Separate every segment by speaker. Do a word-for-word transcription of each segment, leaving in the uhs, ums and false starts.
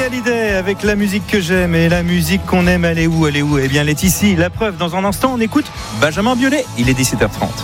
Speaker 1: Hallyday avec la musique que j'aime et la musique qu'on aime, elle est où, elle est où? Eh bien, elle est ici. La preuve, dans un instant, on écoute Benjamin Biolay. Il est dix-sept heures trente.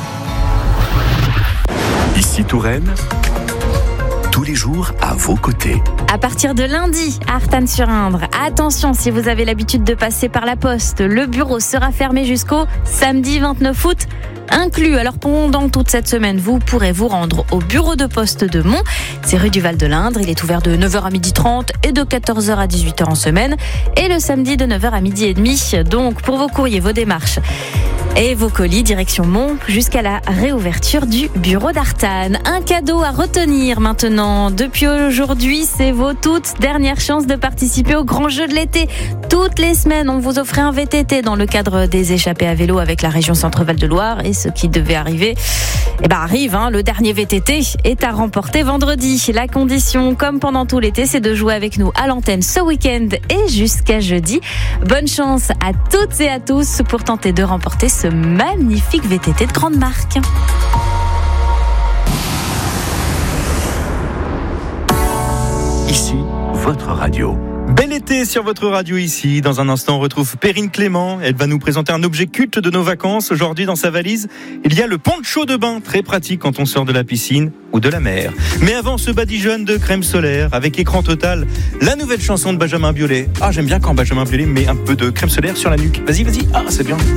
Speaker 2: Ici Touraine, tous les jours à vos côtés.
Speaker 3: À partir de lundi, à Artanne-sur-Indre, attention, si vous avez l'habitude de passer par la poste, le bureau sera fermé jusqu'au samedi vingt-neuf août inclus. Alors pendant toute cette semaine, vous pourrez vous rendre au bureau de poste de Mont. C'est rue du Val-de-l'Indre. Il est ouvert de neuf heures à midi trente et de quatorze heures à dix-huit heures en semaine. Et le samedi de neuf heures à midi et demi. Donc pour vos courriers, vos démarches et vos colis, direction Mont, jusqu'à la réouverture du bureau d'Artanne. Un cadeau à retenir maintenant. Depuis aujourd'hui, c'est vos toutes dernières chances de participer au grand jeu de l'été. Toutes les semaines, on vous offrait un V T T dans le cadre des échappées à vélo avec la région Centre-Val de Loire. Et ce qui devait arriver, eh ben arrive, hein, le dernier V T T est à remporter vendredi. La condition, comme pendant tout l'été, c'est de jouer avec nous à l'antenne ce week-end et jusqu'à jeudi. Bonne chance à toutes et à tous pour tenter de remporter ce magnifique V T T de grande marque.
Speaker 2: Ici, votre radio.
Speaker 1: Bel été sur votre radio ici. Dans un instant, on retrouve Perrine Clément. Elle va nous présenter un objet culte de nos vacances. Aujourd'hui, dans sa valise, il y a le poncho de bain, très pratique quand on sort de la piscine ou de la mer. Mais avant, ce badigeonne de crème solaire avec écran total, la nouvelle chanson de Benjamin Biolay. Ah, j'aime bien quand Benjamin Biolay met un peu de crème solaire sur la nuque. Vas-y, vas-y. Ah, c'est bien.